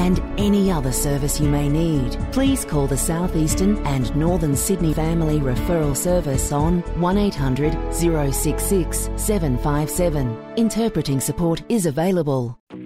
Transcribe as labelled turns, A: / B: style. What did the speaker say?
A: and any other service you may need. Please call the South Eastern and Northern Sydney Family Referral Service on 1800 066 757. Interpreting support is available.